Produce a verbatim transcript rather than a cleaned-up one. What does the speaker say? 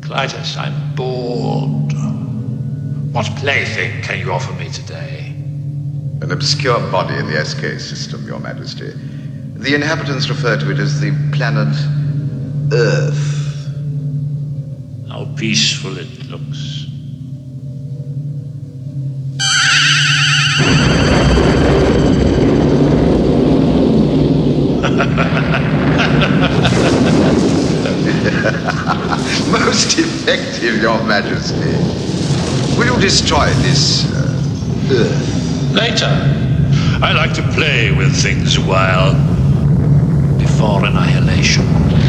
Clytus, I'm bored. What plaything can you offer me today? An obscure body in the S K system, Your Majesty. The inhabitants refer to it as the planet Earth. How peaceful it looks. Most effective, Your Majesty. Will you destroy this uh, Earth? Later. I like to play with things a while. Before annihilation.